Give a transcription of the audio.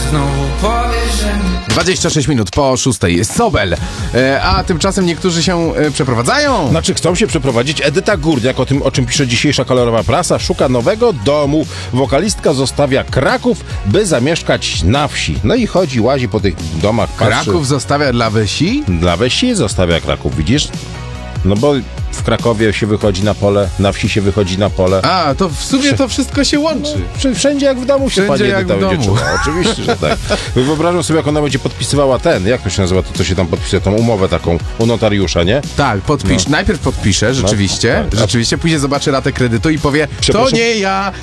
znowu powiesz, że 26 minut po 6 jest Sobel, a tymczasem niektórzy się przeprowadzają. Znaczy chcą się przeprowadzić. Edyta Górniak, o czym pisze dzisiejsza kolorowa prasa, szuka nowego domu. Wokalistka zostawia Kraków, by zamieszkać na wsi. No i chodzi, łazi po tych domach, patrzy. Kraków zostawia dla wsi? Dla wsi zostawia Kraków, widzisz? No bo w Krakowie się wychodzi na pole, na wsi się wychodzi na pole. A, to w sumie to wszystko się łączy. Wszędzie jak w domu się Wszędzie pani jak Edyta w będzie domu. czuła. Oczywiście, że tak. Wyobrażam sobie, jak ona będzie podpisywała jak to się nazywa, to co się tam podpisuje, tą umowę taką u notariusza, nie? Tak, najpierw podpisze, rzeczywiście, tak. rzeczywiście, później zobaczy ratę kredytu i powie, to Przepraszam? nie ja,